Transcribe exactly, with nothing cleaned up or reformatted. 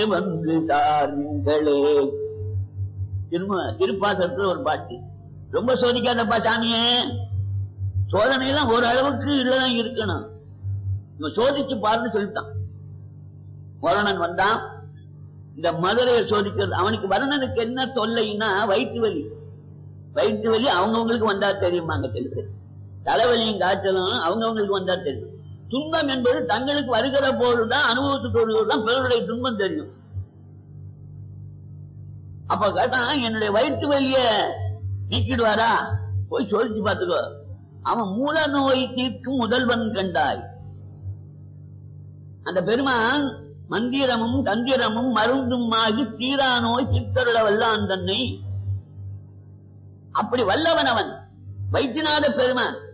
வந்து தாருங்களே. திரும்ப திருப்பாசத்துல ஒரு பாட்டு, ரொம்ப சோதிக்காதப்பா சாமியே, சோதனையெல்லாம் ஓரளவுக்கு இதுலதான் இருக்கணும், இவன் சோதிச்சு பாருன்னு சொல்லிட்டான். வருணன் வந்தான், இந்த மதுரையை சோதிக்கிறது. அவனுக்கு வருணனுக்கு என்ன தொல்லைன்னா வயிற்று வலி. வயிற்று வலி அவங்கவுங்களுக்கு வந்தா தெரியுமாங்க, தெரியுது. தலைவலியும் காய்ச்சலும் அவங்கவுங்களுக்கு வந்தா தெரியும். துன்பம் என்பது தங்களுக்கு வருகிற போதுதான், அனுபவத்துக்கு தான் பிறருடைய துன்பம் தெரியும். அப்ப கேட்டான், என்னுடைய வயிற்று வலிய நீக்கிடுவாரா? போய் சோதிச்சு பார்த்துக்கோ. அவன் மூல நோய் தீர்க்கும் முதல்வன் கண்டாய். அந்த பெருமான் மந்திரமும் தந்திரமும் மருந்தும் ஆகி தீரா நோய் சித்தருள வல்லான் தன்னை. அப்படி வல்லவன் அவன், வைத்தியநாத பெருமான்.